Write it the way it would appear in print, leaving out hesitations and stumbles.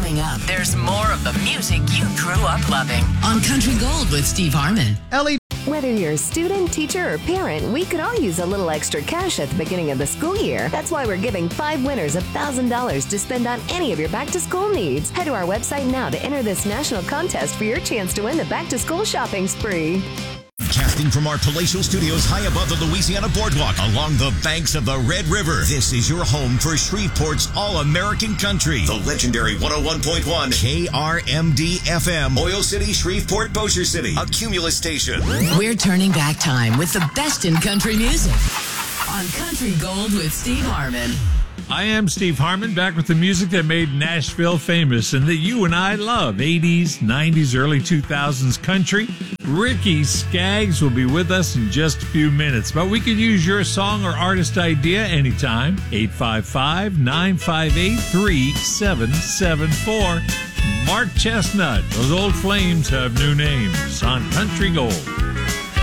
Coming up, there's more of the music you grew up loving on Country Gold with Steve Harmon. Whether you're a student, teacher, or parent, we could all use a little extra cash at the beginning of the school year. That's why we're giving 5 winners $1,000 to spend on any of your back-to-school needs. Head to our website now to enter this national contest for your chance to win the back-to-school shopping spree. Casting from our palatial studios high above the Louisiana Boardwalk along the banks of the Red River, this is your home for Shreveport's All-American Country. The legendary 101.1 KRMD-FM, Oil City, Shreveport, Bossier City, a Cumulus station. We're turning back time with the best in country music on Country Gold with Steve Harmon. I am Steve Harmon, back with the music that made Nashville famous and that you and I love. 80s, 90s, early 2000s country. Ricky Skaggs will be with us in just a few minutes, but we could use your song or artist idea anytime. 855-958-3774. Mark Chestnut, those old flames have new names on Country Gold.